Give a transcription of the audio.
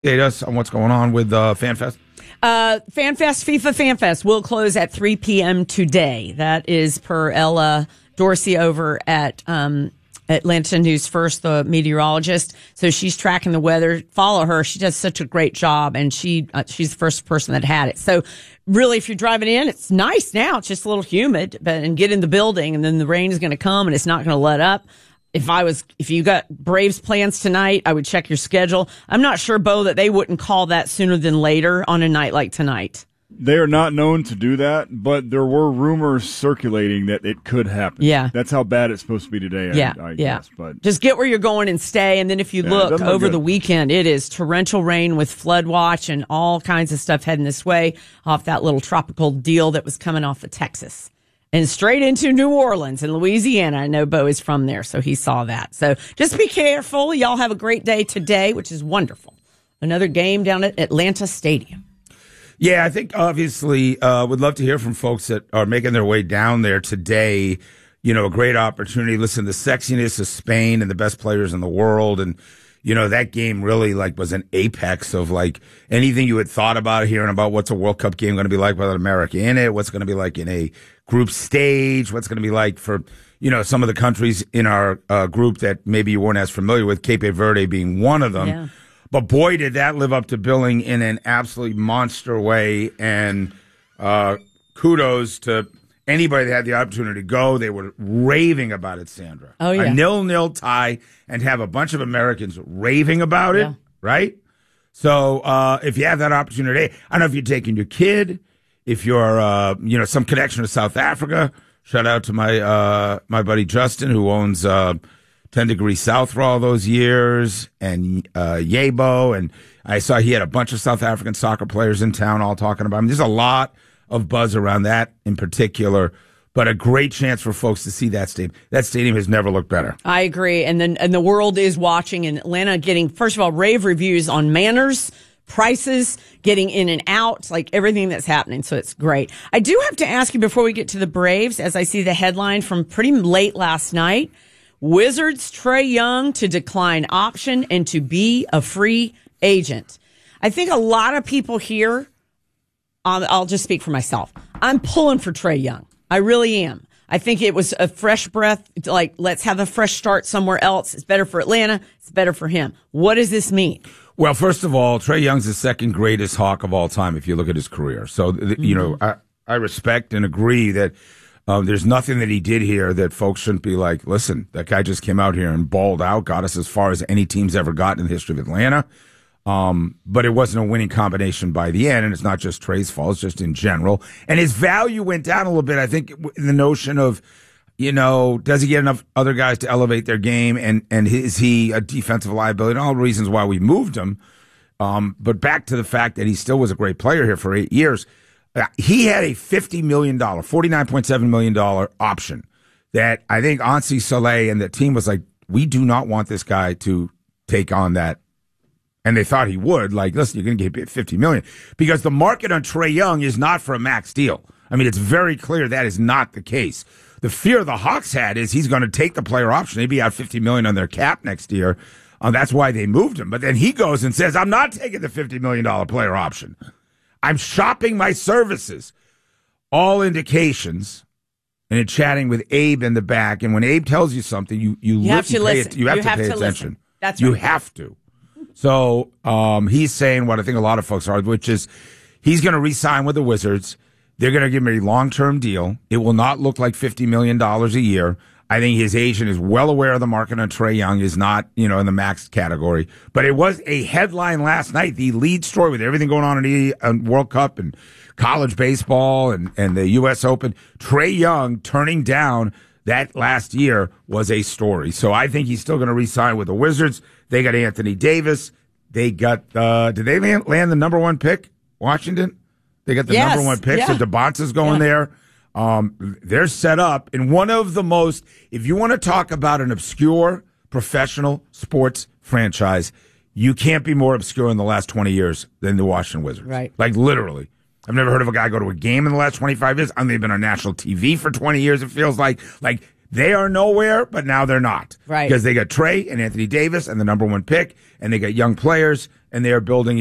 update us on what's going on with FanFest? FanFest, FIFA FanFest will close at 3 p.m. today. That is per Ella Dorsey over at Atlanta News First, the meteorologist. So she's tracking the weather. Follow her. She does such a great job, and she's the first person that had it. So really, if you're driving in, it's nice now. It's just a little humid, and get in the building, and then the rain is going to come, and it's not going to let up. If you got Braves plans tonight, I would check your schedule. I'm not sure, Bo, that they wouldn't call that sooner than later on a night like tonight. They are not known to do that, but there were rumors circulating that it could happen. Yeah. That's how bad it's supposed to be today, I guess. But just get where you're going and stay. And then if you look over the weekend, it is torrential rain with flood watch and all kinds of stuff heading this way off that little tropical deal that was coming off of Texas. And straight into New Orleans and Louisiana. I know Bo is from there, so he saw that. So just be careful. Y'all have a great day today, which is wonderful. Another game down at Atlanta Stadium. Yeah, I think obviously would love to hear from folks that are making their way down there today. You know, a great opportunity. Listen, the sexiness of Spain and the best players in the world. And, you know, that game really was an apex of anything you had thought about hearing about what's a World Cup game going to be like with America in it, what's going to be like in a group stage, what's going to be like for, some of the countries in our group that maybe you weren't as familiar with, Cape Verde being one of them. Yeah. But boy, did that live up to billing in an absolutely monster way. And kudos to anybody that had the opportunity to go. They were raving about it, Sandra. Oh, yeah. A 0-0 tie and have a bunch of Americans raving about it, right? So if you have that opportunity, I don't know if you're taking your kid, if you're, some connection to South Africa. Shout out to my buddy Justin, who owns 10 Degrees South for all those years, and Yebo, and I saw he had a bunch of South African soccer players in town all talking about him. There's a lot of buzz around that in particular, but a great chance for folks to see that stadium. That stadium has never looked better. I agree, and the world is watching, and Atlanta getting, first of all, rave reviews on manners, prices, getting in and out, everything that's happening. So it's great. I do have to ask you before we get to the Braves, as I see the headline from pretty late last night, Wizards Trae Young to decline option and to be a free agent. I think a lot of people here, I'll just speak for myself. I'm pulling for Trae Young. I really am. I think it was a fresh breath. Let's have a fresh start somewhere else. It's better for Atlanta. It's better for him. What does this mean? Well, first of all, Trae Young's the second greatest Hawk of all time if you look at his career. So, I respect and agree that there's nothing that he did here that folks shouldn't be like, listen, that guy just came out here and balled out, got us as far as any team's ever gotten in the history of Atlanta. But it wasn't a winning combination by the end, and it's not just Trae's fault, it's just in general. And his value went down a little bit, I think, in the notion of, does he get enough other guys to elevate their game, and is he a defensive liability? And all the reasons why we moved him. But back to the fact that he still was a great player here for 8 years. He had a $50 million, $49.7 million option that I think Ansi Soleil and the team was like, we do not want this guy to take on that. And they thought he would. Listen, you're going to get $50 million. Because the market on Trae Young is not for a max deal. I mean, it's very clear that is not the case. The fear the Hawks had is he's going to take the player option. They'd be out $50 million on their cap next year. That's why they moved him. But then he goes and says, I'm not taking the $50 million player option. I'm shopping my services. All indications, and in chatting with Abe in the back, and when Abe tells you something, you have to listen. You have to pay attention. Listen. That's right. You have to. So he's saying what I think a lot of folks are, which is he's going to re-sign with the Wizards. They're going to give him a long-term deal. It will not look like $50 million a year. I think his agent is well aware of the market on Trae Young, is not, in the max category. But it was a headline last night, the lead story with everything going on in the World Cup and college baseball and the U.S. Open. Trae Young turning down that last year was a story. So I think he's still going to re-sign with the Wizards. They got Anthony Davis. They got, did they land the number one pick? Washington? They got the number one pick. So DeBonce's going there. They're set up in one of the most, if you want to talk about an obscure professional sports franchise, you can't be more obscure in the last 20 years than the Washington Wizards. Right. Literally. I've never heard of a guy go to a game in the last 25 years. They've been on national TV for 20 years, it feels like. They are nowhere, but now they're not. Right. Because they got Trey and Anthony Davis and the number 1 pick, and they got young players, and they are building